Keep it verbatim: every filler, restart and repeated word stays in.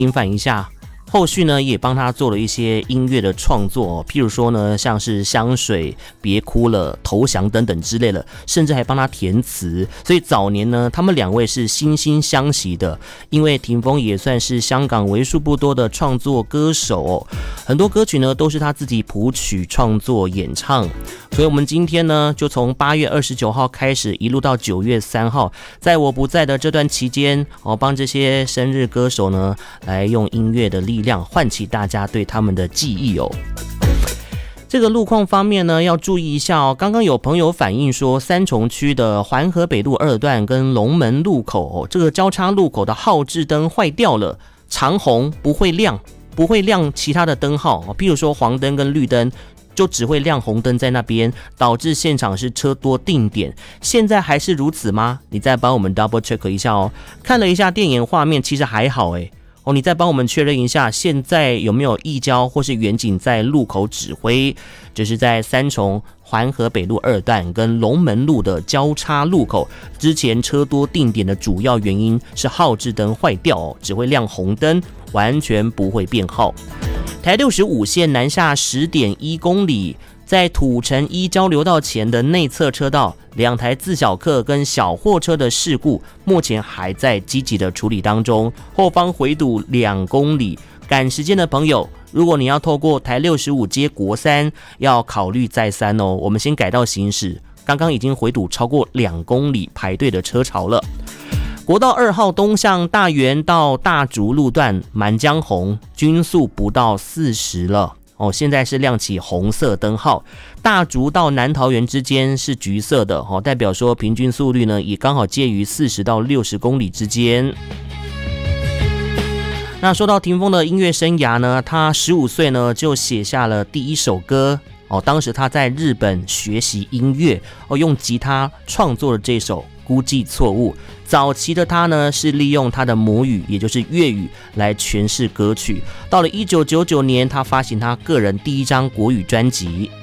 平反一下。后续呢，也帮他做了一些音乐的创作，譬如说呢，像是香水、别哭了、投降等等之类的，甚至还帮他填词。所以早年呢，他们两位是惺惺相惜的。因为霆锋也算是香港为数不多的创作歌手哦，很多歌曲呢都是他自己谱曲、创作、演唱。所以我们今天呢，就从八月二十九号开始，一路到九月三号，在我不在的这段期间，哦，帮这些生日歌手呢，来用音乐的力量唤起大家对他们的记忆哦。这个路况方面呢，要注意一下哦。刚刚有朋友反映说，三重区的环河北路二段跟龙门路口，哦，这个交叉路口的号志灯坏掉了，长红不会亮，不会亮其他的灯号，譬如说黄灯跟绿灯，就只会亮红灯在那边，导致现场是车多定点。现在还是如此吗？你再帮我们 double check 一下哦。看了一下电影画面，其实还好诶。哦，你再帮我们确认一下，现在有没有义交或是远警在路口指挥？这是在三重环河北路二段跟龙门路的交叉路口，之前车多定点的主要原因是号志灯坏掉，哦，只会亮红灯，完全不会变号。台六十五线南下 十点一公里，在土城一交流道前的内侧车道，两台自小客跟小货车的事故目前还在积极的处理当中，后方回堵两公里。赶时间的朋友，如果你要透过台六十五接国三，要考虑再三哦。我们先改道行驶，刚刚已经回堵超过两公里排队的车潮了。国道二号东向大园到大竹路段满江红，均速不到四十了。哦，现在是亮起红色灯号，大竹到南桃园之间是橘色的，哦，代表说平均速率呢也刚好介于四十到六十公里之间。那说到霆锋的音乐生涯呢，他十五岁呢就写下了第一首歌。哦，当时他在日本学习音乐，哦，用吉他创作了这首估计错误。早期的他呢，是利用他的母语，也就是粤语来诠释歌曲。到了一九九九年，他发行他个人第一张国语专辑。